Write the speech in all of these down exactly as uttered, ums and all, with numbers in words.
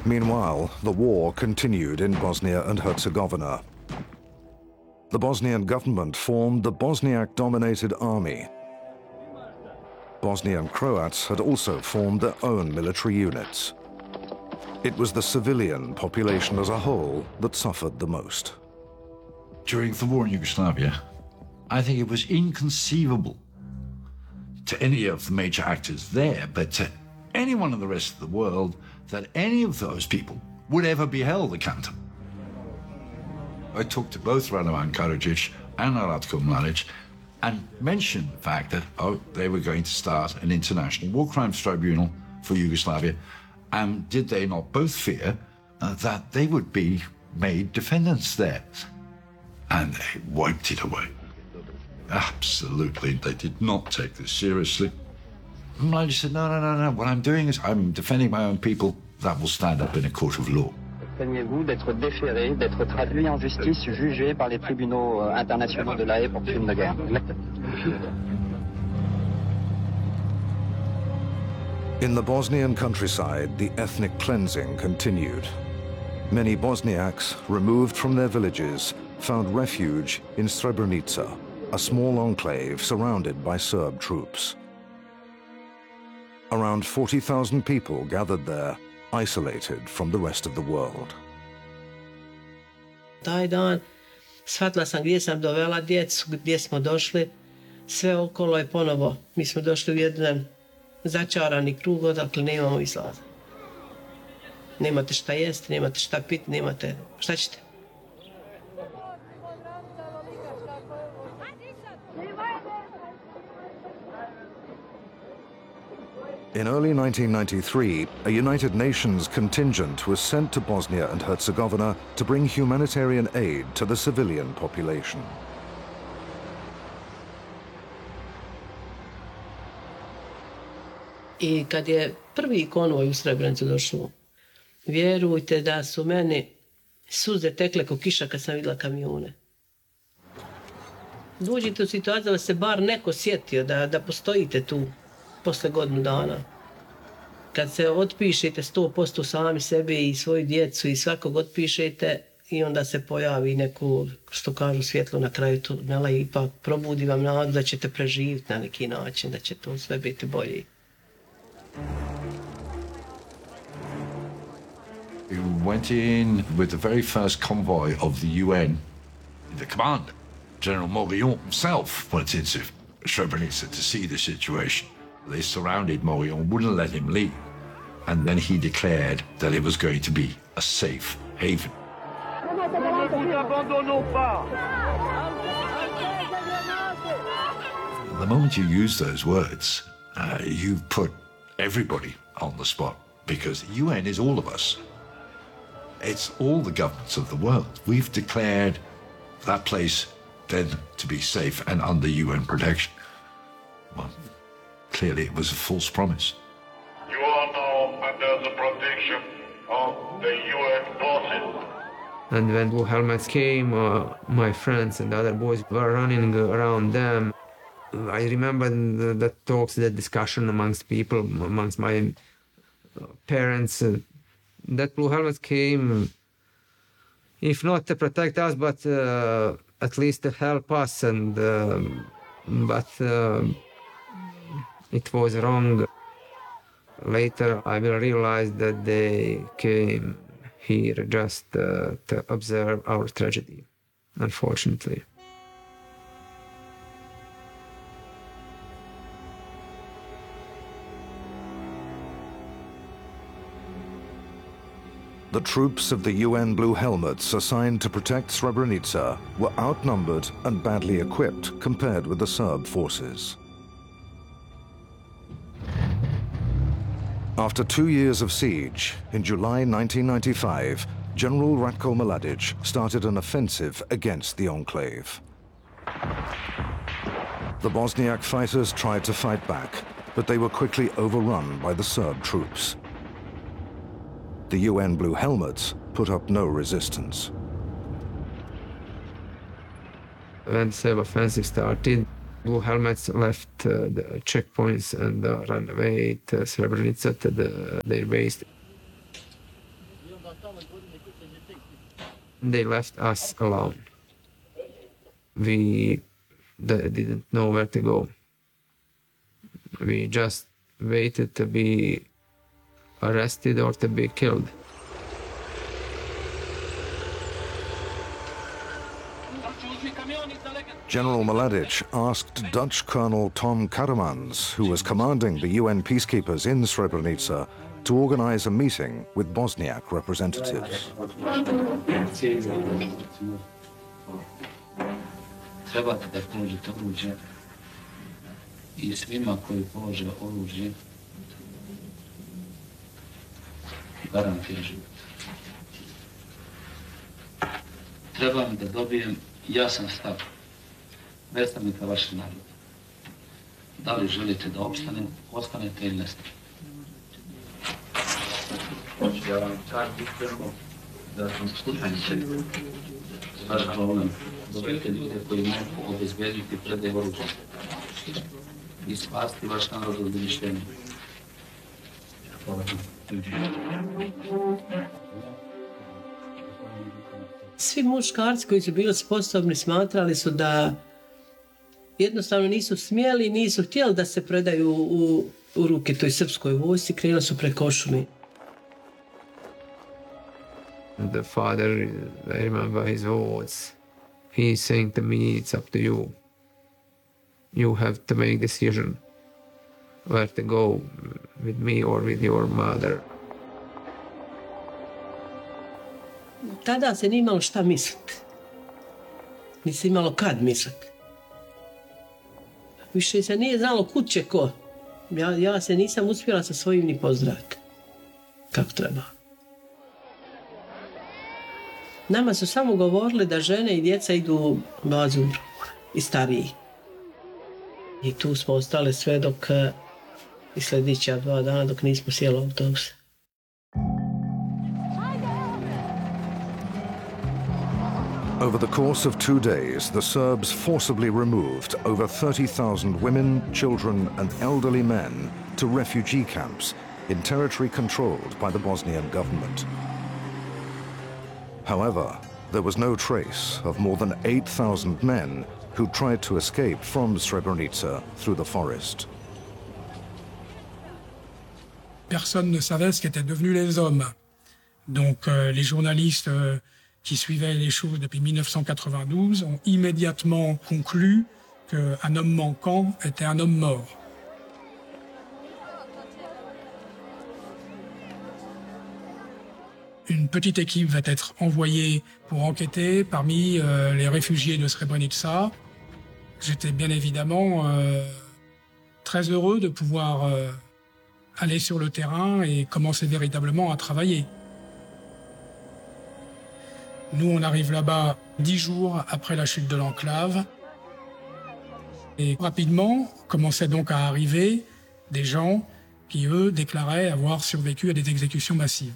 Meanwhile, the war continued in Bosnia and Herzegovina. The Bosnian government formed the Bosniak-dominated army. Bosnian Croats had also formed their own military units. It was the civilian population as a whole that suffered the most. During the war in Yugoslavia, I think it was inconceivable to any of the major actors there, but to anyone in the rest of the world, that any of those people would ever be held accountable. I talked to both Radovan Karadzic and Ratko Mladic and mentioned the fact that, oh, they were going to start an international war crimes tribunal for Yugoslavia, and did they not both fear uh, that they would be made defendants there? And they wiped it away. Absolutely, they did not take this seriously. Mladic said, no, no, no, no, what I'm doing is I'm defending my own people. That will stand up in a court of law. Craignez-vous d'être déféré, d'être traduit en justice, jugé par les tribunaux internationaux de La Haye pour crimes de guerre? In the Bosnian countryside, the ethnic cleansing continued. Many Bosniaks, removed from their villages, found refuge in Srebrenica, a small enclave surrounded by Serb troops. Around forty thousand people gathered there, isolated from the rest of the world. Taj dan shvatila sam gdje sam dovela djecu, gdje smo došli. Sve okolo je ponovo. Mi smo došli u jedan začarani krug odakle nemamo izlaza. Nemate šta jesti, nemate šta piti, nemate... Šta ćete? In early nineteen ninety-three, a United Nations contingent was sent to Bosnia and Herzegovina to bring humanitarian aid to the civilian population. I kad je prvi konvoj u Srebrenicu došao, vjerujte da su meni suze tekle ko kiša kad sam vidjela kamione. Dođite u situaciju da se bar neko sjetio da, da postojite tu posle godinu dana. Kad se otpišete sto posto sami sebe i svoju djecu i svakog otpišete i onda se pojavi neko, što kažu, svjetlo na kraju tunela i ipak probudi vam nadu da ćete preživjeti na neki način, da će to sve biti bolje. We went in with the very first convoy of the U N. The commander, General Morillon himself, went into Srebrenica to see the situation. They surrounded Morillon, wouldn't let him leave. And then he declared that it was going to be a safe haven. The moment you use those words, uh, you put everybody on the spot, because the U N is all of us. It's all the governments of the world. We've declared that place then to be safe and under U N protection. Well, clearly it was a false promise. You are now under the protection of the U N forces. And when Blue Helmets came, uh, my friends and other boys were running around them. I remember the, the talks, the discussion amongst people, amongst my parents, uh, that Blue Helmets came, if not to protect us, but uh, at least to help us. And uh, but uh, it was wrong. Later, I will realize that they came here just uh, to observe our tragedy, unfortunately. The troops of the U N Blue Helmets assigned to protect Srebrenica were outnumbered and badly equipped compared with the Serb forces. After two years of siege, in July nineteen ninety-five, General Ratko Mladic started an offensive against the enclave. The Bosniak fighters tried to fight back, but they were quickly overrun by the Serb troops. The U N Blue Helmets put up no resistance. When the Serb offensive started, Blue Helmets left uh, the checkpoints and uh, ran away to Srebrenica to the, their base. They left us alone. We didn't know where to go. We just waited to be arrested or to be killed. General Mladic asked Dutch Colonel Tom Karemans, who was commanding the U N peacekeepers in Srebrenica, to organize a meeting with Bosniak representatives. Trebate da položite oružje i svima koji polože oružje garantira život. Trebam da dobijem jasan stav predstavnika vašeg naroda. Da li želite da opstanete, ostanete ili nestane? Hoću ja vam kažem iskreno da sam slučajno vaš problem. Dobijete ljude koji mogu obezbediti predaj oružja i spasti vaš narod od uništenja. Svi muškarci koji su bili sposobni smatrali su da jednostavno nisu smjeli, nisu htjeli da se predaju u, u ruke toj srpskoj vojsci, krenuli su preko šumi. The father, I remember his words. He's saying to me, it's up to you. You have to make decision where to go, with me or with your mother. Tada se nije imalo šta misliti. Nisi imalo kad misliti. Više se nije znalo kud će ko. Ja, ja se nisam uspjela sa svojim ni pozdraviti. Kako treba. Nama su samo govorili da žene i djeca idu u bazu i stariji. I tu smo ostali sve dok i sljedeća dva dana dok nismo sjeli u autobus. Over the course of two days, the Serbs forcibly removed over thirty thousand women, children and elderly men to refugee camps in territory controlled by the Bosnian government. However, there was no trace of more than eight thousand men who tried to escape from Srebrenica through the forest. Personne ne savait ce qu'étaient devenus les hommes. Donc euh, les journalistes euh, qui suivaient les choses depuis mille neuf cent quatre-vingt-douze ont immédiatement conclu qu'un homme manquant était un homme mort. Une petite équipe va être envoyée pour enquêter parmi euh, les réfugiés de Srebrenica. J'étais bien évidemment euh, très heureux de pouvoir euh, aller sur le terrain et commencer véritablement à travailler. Nous, on arrive là-bas dix jours après la chute de l'enclave. Et rapidement, commençaient donc à arriver des gens qui, eux, déclaraient avoir survécu à des exécutions massives.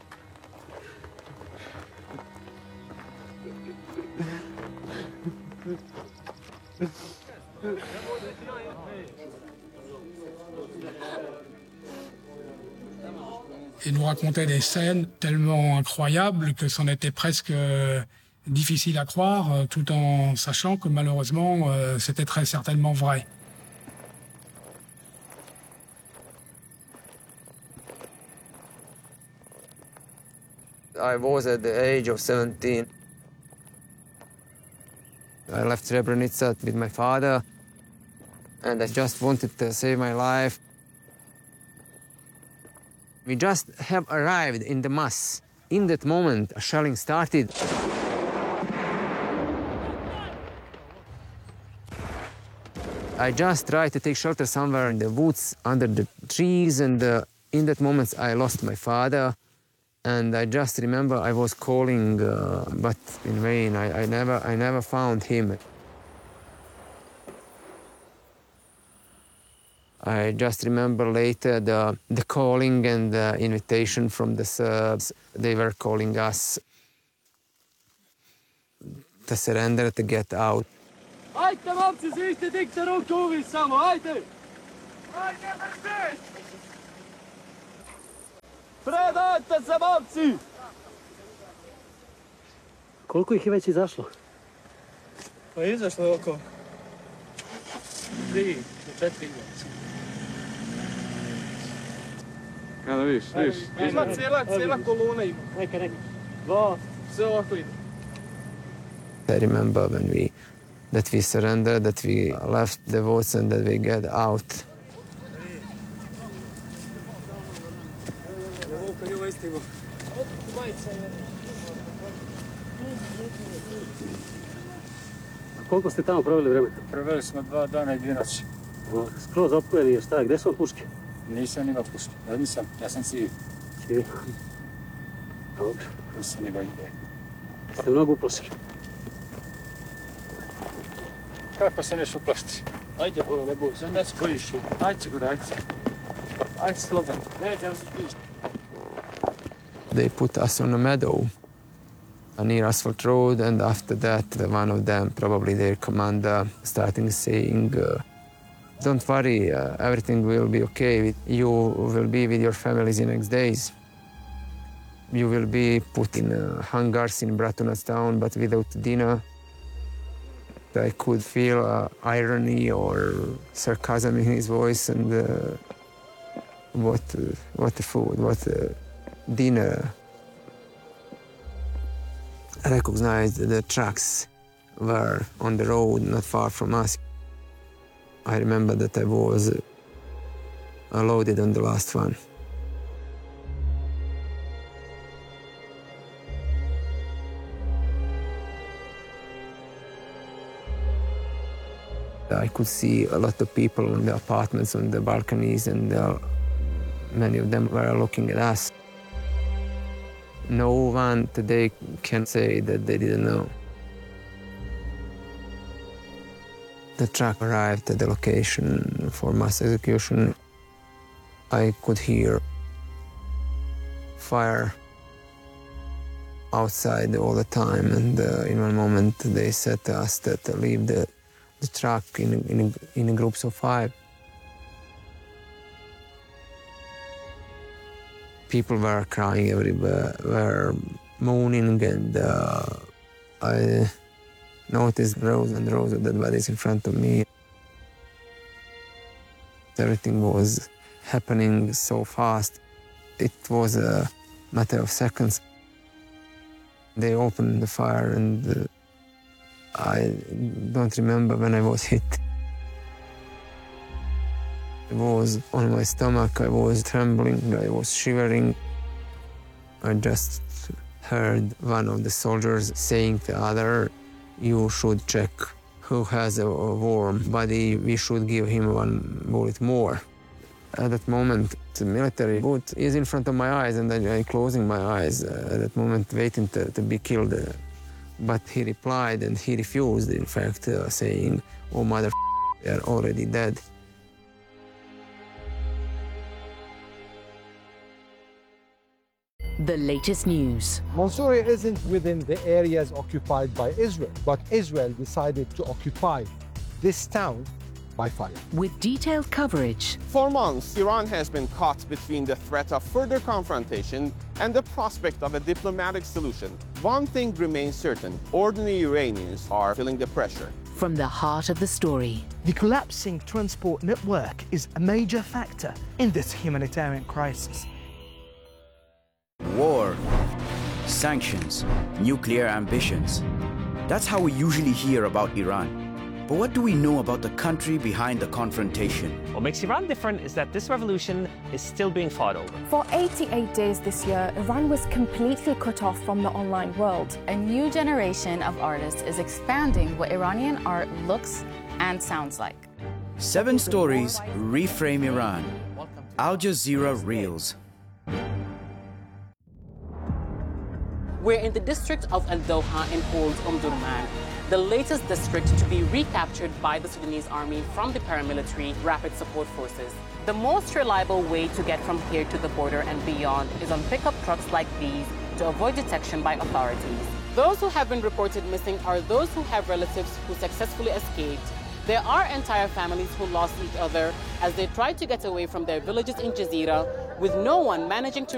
Il nous racontait des scènes tellement incroyables que c'en était presque euh, difficile à croire, euh, tout en sachant que malheureusement, euh, c'était très certainement vrai. I was at the age of seventeen. I left Srebrenica with my father, and I just wanted to save my life. We just have arrived in the mass. In that moment, a shelling started. I just tried to take shelter somewhere in the woods, under the trees, and uh, in that moment I lost my father. And I just remember I was calling, uh, but in vain. I, I never, I never found him. I just remember later the, the calling and the invitation from the Serbs. They were calling us to surrender, to get out. Ajde, momci, zvište, dignite ruku uvis samo, ajde! Ajde, mrtvi! Predajte se, momci! Koliko ih je već izašlo? Pa izašlo je oko tri do četiri. Kada vidiš, vidiš. Ima cijela, cijela kolona ima. Neka, neka. Dva. Sve ovako ide. I remember when we, that we surrendered, that we left the woods and that we get out. A koliko ste tamo proveli vremena? Proveli smo dva dana i dvije noći. Skroz opkojeni je šta, gdje su vam puške? Nisam imao puške, ja nisam, ja sam civil. Civil. Dobro. Nisam imao ideje. Ste mnogo uplašili? Kako se neš uplašiti? Ajde, bolo, ne boj, sad ne se bojiš. Ajde, gore, ajde. Ajde, slobodno. Ne, da se bojiš. They put us on a meadow, a near asphalt road, and after that, the one of them, probably their commander, starting saying, uh, don't worry, uh, everything will be okay. You will be with your families the next days. You will be put in uh, hangars in Bratunac town, but without dinner. I could feel uh, irony or sarcasm in his voice, and uh, what, uh, what the food, what uh, dinner. I recognized the trucks were on the road not far from us. I remember that I was uh, loaded on the last one. I could see a lot of people in the apartments on the balconies, and uh, many of them were looking at us. No one today can say that they didn't know. The truck arrived at the location for mass execution. I could hear fire outside all the time, and uh, in one moment they said to us that uh, leave the, the truck in, in, in groups of five. People were crying everywhere, were moaning, and uh, I noticed rows and rows of dead bodies in front of me. Everything was happening so fast. It was a matter of seconds. They opened the fire, and uh, I don't remember when I was hit. I was on my stomach, I was trembling, I was shivering. I just heard one of the soldiers saying to the other, you should check who has a warm body, we should give him one bullet more. At that moment, the military boat is in front of my eyes, and I, I closing my eyes uh, at that moment, waiting to, to be killed. Uh, but he replied, and he refused, in fact, uh, saying, oh, mother, they are already dead. The latest news. Mansoura isn't within the areas occupied by Israel, but Israel decided to occupy this town by fire. With detailed coverage. For months, Iran has been caught between the threat of further confrontation and the prospect of a diplomatic solution. One thing remains certain: ordinary Iranians are feeling the pressure. From the heart of the story. The collapsing transport network is a major factor in this humanitarian crisis. War, sanctions, nuclear ambitions. That's how we usually hear about Iran. But what do we know about the country behind the confrontation? What makes Iran different is that this revolution is still being fought over. For eighty-eight days this year, Iran was completely cut off from the online world. A new generation of artists is expanding what Iranian art looks and sounds like. Seven stories reframe Iran. Al Jazeera Reels. We're in the district of Al Doha in Old Omdurman, the latest district to be recaptured by the Sudanese army from the paramilitary Rapid Support Forces. The most reliable way to get from here to the border and beyond is on pickup trucks like these to avoid detection by authorities. Those who have been reported missing are those who have relatives who successfully escaped. There are entire families who lost each other as they tried to get away from their villages in Jazeera, with no one managing to